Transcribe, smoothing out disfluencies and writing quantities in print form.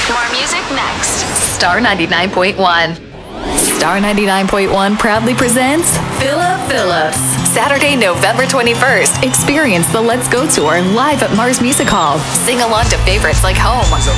More music next. Star 99.1. Star 99.1 proudly presents Philip Phillips. Saturday, November 21st. Experience the Let's Go Tour live at Mars Music Hall. Sing along to favorites like Home,